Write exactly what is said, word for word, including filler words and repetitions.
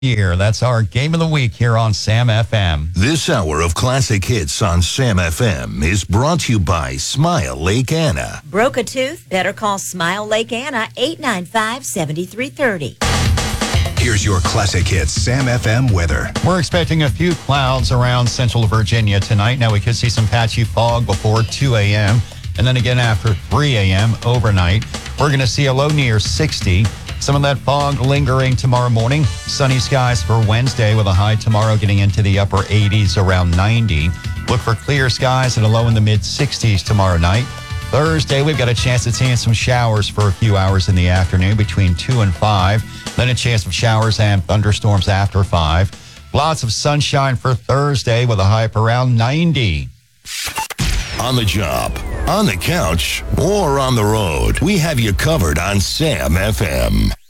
year. That's our game of the week here on Sam F M. This hour of classic hits on Sam F M is brought to you by Smile Lake Anna. Broke a tooth? Better call Smile Lake Anna, eight nine five, seven three three zero. Here's your classic hits Sam F M weather. We're expecting a few clouds around central Virginia tonight. Now we could see some patchy fog before two a.m. and then again after three a.m. overnight. We're going to see a low near sixty. Some of that fog lingering tomorrow morning. Sunny skies for Wednesday with a high tomorrow getting into the upper eighties, around ninety. Look for clear skies and a low in the mid sixties tomorrow night. Thursday, we've got a chance of seeing some showers for a few hours in the afternoon between two and five. Then a chance of showers and thunderstorms after five. Lots of sunshine for Thursday with a high of around ninety. On the job, on the couch, or on the road, we have you covered on Sam F M.